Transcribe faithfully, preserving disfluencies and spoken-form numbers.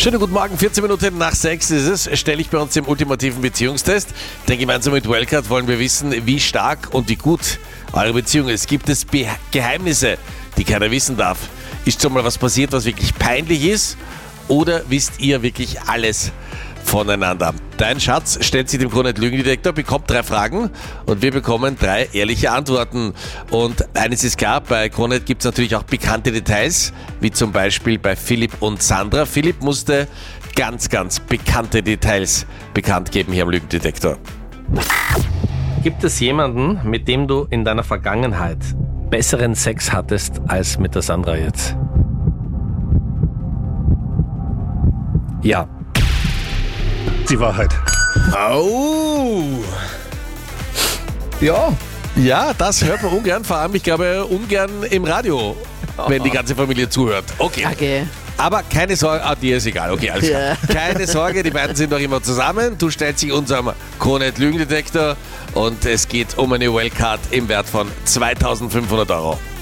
Schönen guten Morgen, vierzehn Minuten nach sechs ist es, stelle ich bei uns im ultimativen Beziehungstest. Denn gemeinsam mit Wildcard wollen wir wissen, wie stark und wie gut eure Beziehung ist. Gibt es Be- Geheimnisse, die keiner wissen darf? Ist schon mal was passiert, was wirklich peinlich ist? Oder wisst ihr wirklich alles voneinander? Dein Schatz stellt sich dem Krone-Lügendetektor, bekommt drei Fragen und wir bekommen drei ehrliche Antworten. Und eines ist klar, bei Krone gibt es natürlich auch pikante Details, wie zum Beispiel bei Philipp und Sandra. Philipp musste ganz, ganz bekannte Details bekannt geben hier am Lügendetektor. Gibt es jemanden, mit dem du in deiner Vergangenheit besseren Sex hattest als mit der Sandra jetzt? Ja. Die Wahrheit. Oh! Ja. Ja, das hört man ungern, vor allem, ich glaube, ungern im Radio, wenn die ganze Familie zuhört. Okay. Okay. Aber keine Sorge, ah, dir ist egal, okay, alles klar. Ja. Keine Sorge, die beiden sind noch immer zusammen. Du stellst dich unserem Krone-Lügendetektor und es geht um eine Wildcard im Wert von zweitausendfünfhundert Euro.